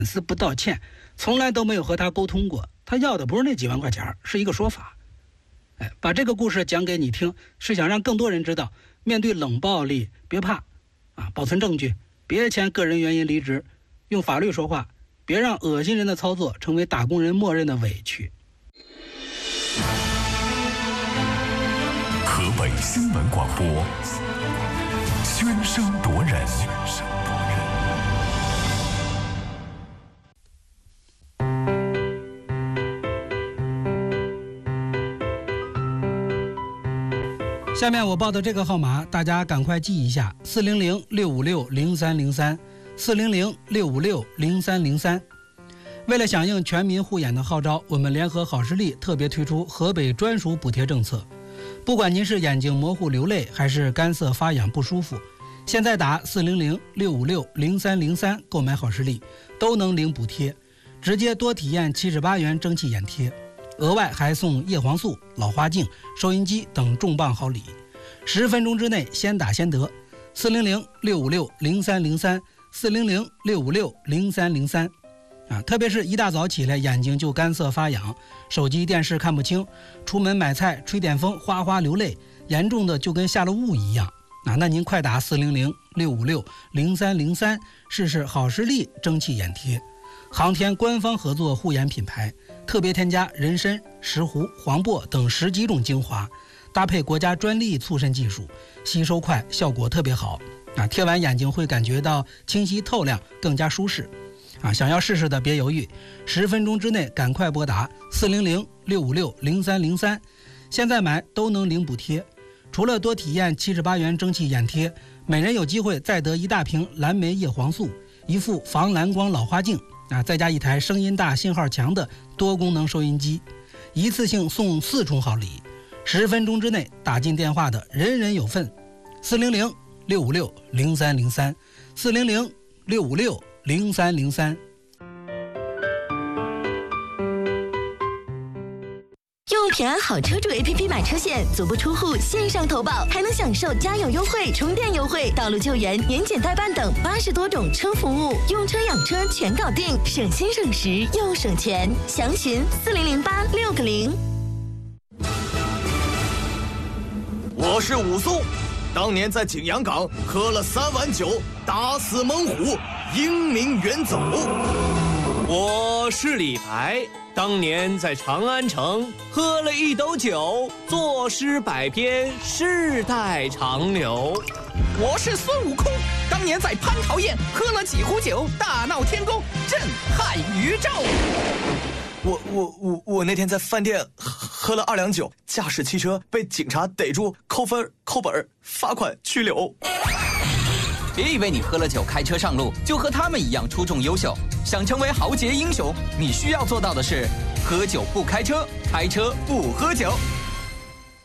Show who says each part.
Speaker 1: 丝不道歉，从来都没有和他沟通过，他要的不是那几万块钱，是一个说法。把这个故事讲给你听，是想让更多人知道，面对冷暴力别怕保存证据，别签个人原因离职，用法律说话，别让恶心人的操作成为打工人默认的委屈。
Speaker 2: 河北新闻广播，喧声夺人。
Speaker 1: 下面我报的这个号码，大家赶快记一下：400-656-0303，400-656-0303。为了响应全民护眼的号召，我们联合好视力特别推出河北专属补贴政策。不管您是眼睛模糊流泪，还是干涩发痒不舒服，现在打400-656-0303购买好视力，都能领补贴，直接多体验78元蒸汽眼贴。额外还送叶黄素、老花镜、收音机等重磅好礼，10分钟之内先打先得。400-656-0303，400-656-0303。特别是一大早起来眼睛就干涩发痒，手机电视看不清，出门买菜吹点风哗哗流泪，严重的就跟下了雾一样。那您快打400-656-0303试试好视力蒸汽眼贴，航天官方合作护眼品牌，特别添加人参、石斛、黄柏等10几种精华，搭配国家专利促渗技术，吸收快，效果特别好。贴完眼睛会感觉到清晰透亮，更加舒适。想要试试的别犹豫，10分钟之内赶快拨打400-656-0303，现在买都能领补贴。除了多体验78元蒸汽眼贴，每人有机会再得1大瓶蓝莓叶黄素，一副防蓝光老花镜，再加1台声音大信号强的多功能收音机，一次性送4重好礼。10分钟之内打进电话的人人有份。400-656-0303， 400-656-0303。
Speaker 3: 用平安好车主 APP 买车险，足不出户线上投保，还能享受加油优惠、充电优惠、道路救援、年检代办等80多种车服务，用车养车全搞定，省心省时又省钱。详询4008-6个0。
Speaker 4: 我是武松，当年在景阳冈喝了3碗酒，打死猛虎，英名远走。
Speaker 5: 我是李白，当年在长安城喝了1斗酒，作诗百篇，世代长流。
Speaker 6: 我是孙悟空，当年在蟠桃宴喝了几壶酒，大闹天宫，震撼宇宙。
Speaker 4: 我那天在饭店喝了2两酒，驾驶汽车被警察逮住，扣分、扣本、罚款、拘留。
Speaker 6: 别以为你喝了酒开车上路就和他们一样出众优秀，想成为豪杰英雄，你需要做到的是：喝酒不开车，开车不喝酒。